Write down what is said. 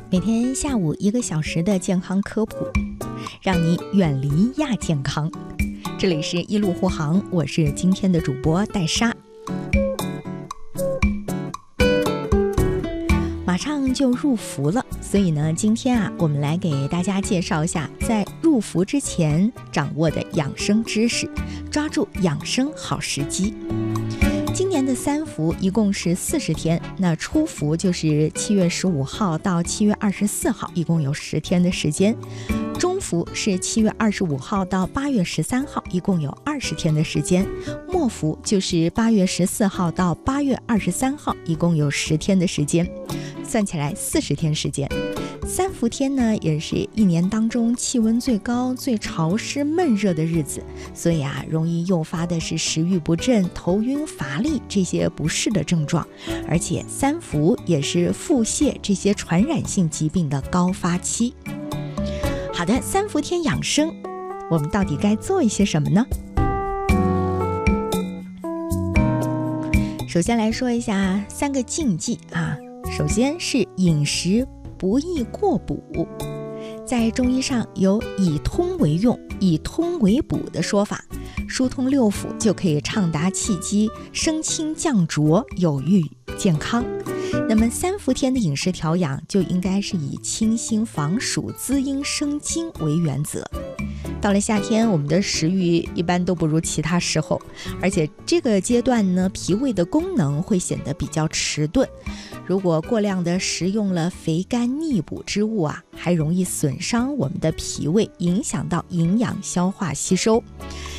每天下午1个小时的健康科普，让你远离亚健康。这里是一路护航，我是今天的主播戴莎。马上就入伏了，所以呢，今天我们来给大家介绍一下在入伏之前掌握的养生知识，抓住养生好时机。今年的3伏一共是40天，那初伏就是7月15号到7月24号，一共有10天的时间。中伏是7月25号到8月13号，一共有20天的时间。末伏就是8月14号到8月23号，一共有10天的时间。算起来40天时间。3伏天呢，也是一年当中气温最高、最潮湿、闷热的日子，所以容易诱发的是食欲不振、头晕乏力这些不适的症状。而且3伏也是腹泻这些传染性疾病的高发期。好的，3伏天养生，我们到底该做一些什么呢？首先来说一下3个禁忌啊。首先是饮食不宜过补，在中医上有以通为用、以通为补的说法，疏通6腑就可以畅达气机，升清降浊，有益健康。那么3伏天的饮食调养就应该是以清心防暑、滋阴生津为原则。到了夏天，我们的食欲一般都不如其他时候，而且这个阶段呢，脾胃的功能会显得比较迟钝。如果过量的食用了肥甘腻补之物还容易损伤我们的脾胃，影响到营养消化吸收。